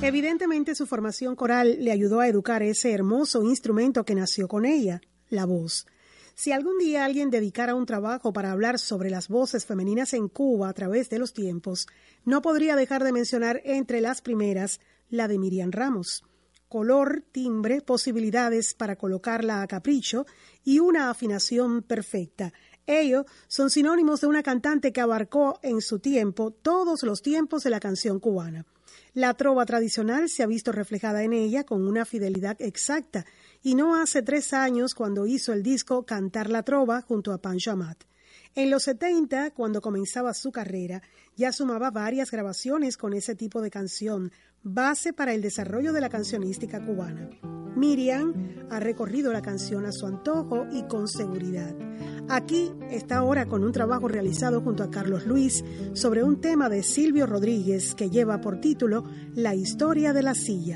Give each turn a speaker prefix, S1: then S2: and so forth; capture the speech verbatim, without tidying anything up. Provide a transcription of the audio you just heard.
S1: Evidentemente su formación coral le ayudó a educar ese hermoso instrumento que nació con ella, la voz. Si algún día alguien dedicara un trabajo para hablar sobre las voces femeninas en Cuba a través de los tiempos, no podría dejar de mencionar entre las primeras la de Miriam Ramos. Color, timbre, posibilidades para colocarla a capricho y una afinación perfecta. Ellos son sinónimos de una cantante que abarcó en su tiempo todos los tiempos de la canción cubana. La trova tradicional se ha visto reflejada en ella con una fidelidad exacta, y no hace tres años cuando hizo el disco Cantar la Trova junto a Pancho Amat. En los setenta, cuando comenzaba su carrera, ya sumaba varias grabaciones con ese tipo de canción, base para el desarrollo de la cancionística cubana. Miriam ha recorrido la canción a su antojo y con seguridad. Aquí está ahora con un trabajo realizado junto a Carlos Luis sobre un tema de Silvio Rodríguez que lleva por título La historia de la silla.